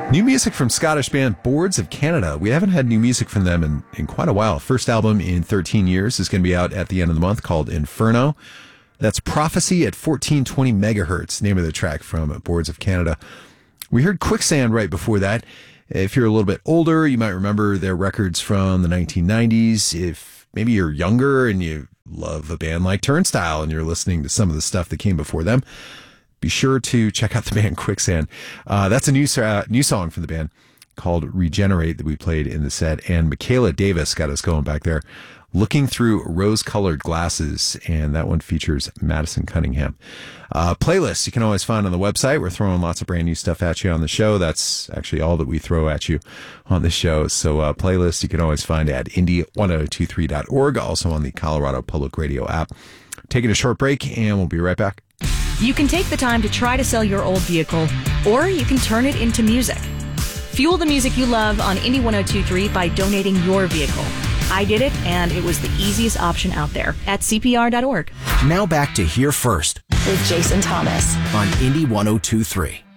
New music from Scottish band Boards of Canada. We haven't had new music from them in quite a while. First album in 13 years is going to be out at the end of the month, called Inferno. That's Prophecy at 1420 megahertz, name of the track from Boards of Canada. We heard Quicksand right before that. If you're a little bit older, you might remember their records from the 1990s. If maybe you're younger and you love a band like Turnstile and you're listening to some of the stuff that came before them, be sure to check out the band Quicksand. That's a new song from the band called Regenerate that we played in the set. And Michaela Davis got us going back there, Looking Through Rose-Colored Glasses. And that one features Madison Cunningham. Playlists you can always find on the website. We're throwing lots of brand new stuff at you on the show. That's actually all that we throw at you on the show. So playlists you can always find at indie1023.org, also on the Colorado Public Radio app. Taking a short break, and we'll be right back. You can take the time to try to sell your old vehicle, or you can turn it into music. Fuel the music you love on Indie 102.3 by donating your vehicle. I did it, and it was the easiest option out there at CPR.org. Now back to Here First with Jason Thomas on Indie 102.3.